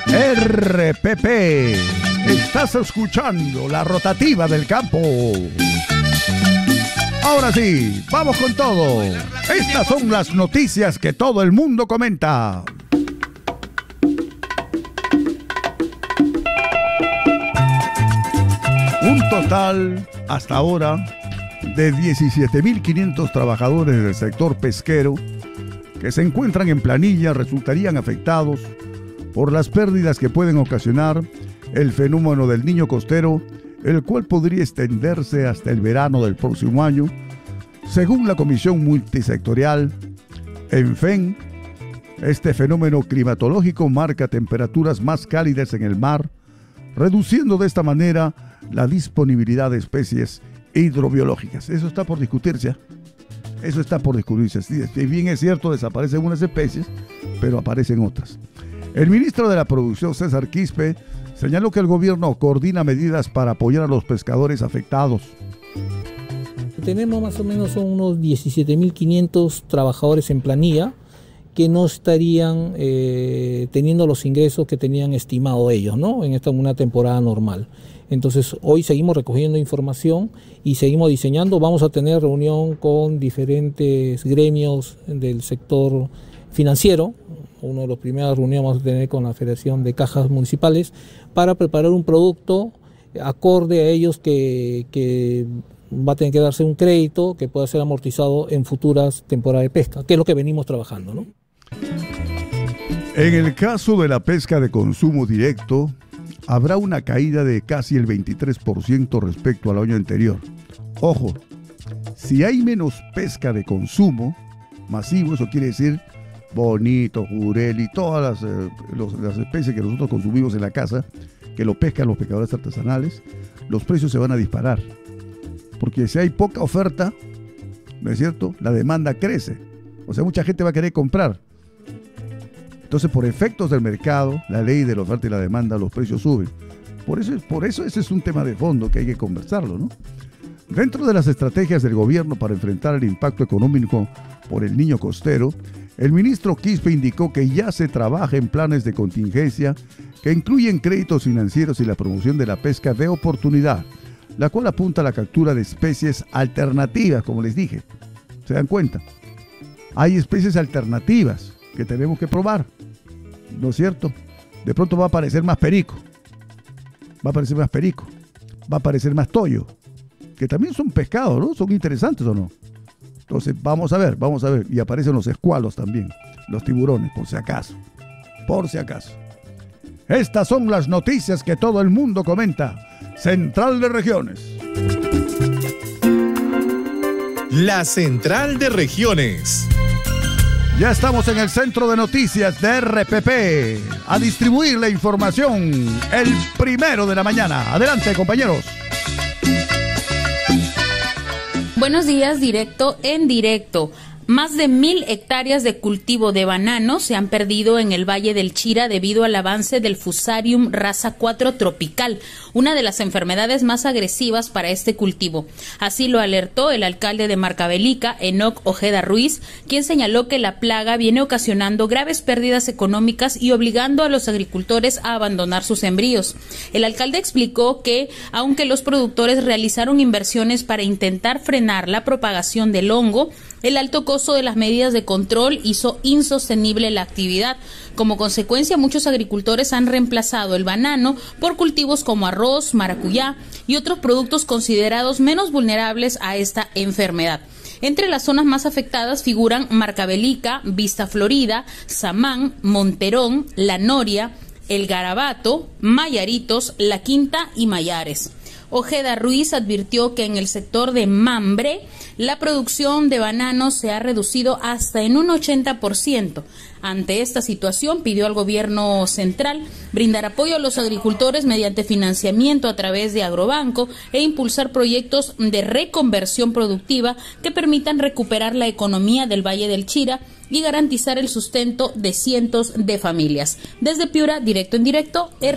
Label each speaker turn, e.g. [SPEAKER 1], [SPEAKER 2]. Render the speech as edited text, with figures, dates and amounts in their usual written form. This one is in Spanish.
[SPEAKER 1] RPP. Estás escuchando la rotativa del campo. Ahora sí, vamos con todo. Estas son las noticias que todo el mundo comenta. Un total, hasta ahora, de 17.500 trabajadores del sector pesquero que se encuentran en planilla resultarían afectados por las pérdidas que pueden ocasionar el fenómeno del niño costero, el cual podría extenderse hasta el verano del próximo año, según la Comisión Multisectorial ENFEN. Este fenómeno climatológico marca temperaturas más cálidas en el mar, reduciendo de esta manera la disponibilidad de especies hidrobiológicas. Eso está por discutirse. Eso está por discutirse. Si bien es cierto, desaparecen unas especies, pero aparecen otras. El ministro de la Producción, César Quispe, señaló que el gobierno coordina medidas para apoyar a los pescadores afectados.
[SPEAKER 2] Tenemos más o menos unos 17.500 trabajadores en planilla que no estarían teniendo los ingresos que tenían estimado ellos, ¿no? En una temporada normal. Entonces hoy seguimos recogiendo información y seguimos diseñando. Vamos a tener reunión con diferentes gremios del sector financiero. Una de las primeras reuniones vamos a tener con la Federación de Cajas Municipales para preparar un producto acorde a ellos que va a tener que darse un crédito que pueda ser amortizado en futuras temporadas de pesca, que es lo que venimos trabajando, ¿no?
[SPEAKER 1] En el caso de la pesca de consumo directo, habrá una caída de casi el 23% respecto al año anterior. Ojo, si hay menos pesca de consumo masivo, eso quiere decir bonito, jurel y todas las especies que nosotros consumimos en la casa, que lo pescan los pescadores artesanales, los precios se van a disparar. Porque si hay poca oferta, ¿no es cierto?, la demanda crece. O sea, mucha gente va a querer comprar. Entonces, por efectos del mercado, la ley de la oferta y la demanda, los precios suben. Por eso ese es un tema de fondo que hay que conversarlo, ¿no? Dentro de las estrategias del gobierno para enfrentar el impacto económico por el niño costero, el ministro Quispe indicó que ya se trabaja en planes de contingencia que incluyen créditos financieros y la promoción de la pesca de oportunidad, la cual apunta a la captura de especies alternativas, como les dije. ¿Se dan cuenta? Hay especies alternativas que tenemos que probar, ¿no es cierto? De pronto va a aparecer más perico, va a aparecer más toyo, que también son pescados, ¿no? Son interesantes, ¿o no? Entonces vamos a ver, y aparecen los escualos también, los tiburones, por si acaso. Estas son las noticias que todo el mundo comenta. Central de Regiones.
[SPEAKER 3] La Central de Regiones.
[SPEAKER 1] Ya estamos en el centro de noticias de RPP a distribuir la información el 1 de la mañana. Adelante, compañeros.
[SPEAKER 4] Buenos días, directo en directo. Más de 1.000 hectáreas de cultivo de banano se han perdido en el Valle del Chira debido al avance del Fusarium raza 4 tropical, una de las enfermedades más agresivas para este cultivo. Así lo alertó el alcalde de Marcavelica, Enoc Ojeda Ruiz, quien señaló que la plaga viene ocasionando graves pérdidas económicas y obligando a los agricultores a abandonar sus sembríos. El alcalde explicó que, aunque los productores realizaron inversiones para intentar frenar la propagación del hongo, el alto costo de las medidas de control hizo insostenible la actividad. Como consecuencia, muchos agricultores han reemplazado el banano por cultivos como arroz, maracuyá y otros productos considerados menos vulnerables a esta enfermedad. Entre las zonas más afectadas figuran Marcavelica, Vista Florida, Samán, Monterón, La Noria, El Garabato, Mayaritos, La Quinta y Mayares. Ojeda Ruiz advirtió que en el sector de Mambre la producción de bananos se ha reducido hasta en un 80%. Ante esta situación, pidió al gobierno central brindar apoyo a los agricultores mediante financiamiento a través de Agrobanco e impulsar proyectos de reconversión productiva que permitan recuperar la economía del Valle del Chira y garantizar el sustento de cientos de familias. Desde Piura, directo en directo,